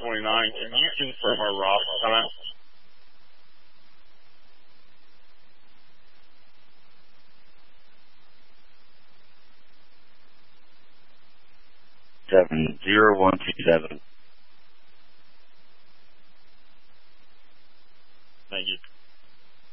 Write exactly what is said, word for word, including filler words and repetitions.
twenty-nine. Can you confirm our roster time? Seven zero one two seven.